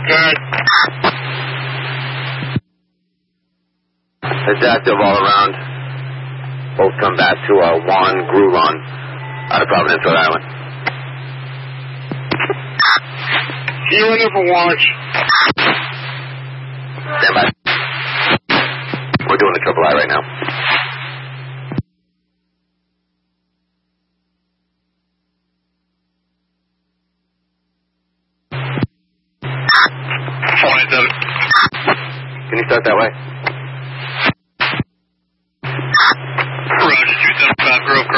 Good. It's active all around. Both come back to Juan Grulon out of Providence, Rhode Island. See you later for watch. Stand by. We're doing a triple I right now. Can you start that way? Roger, 275 Grove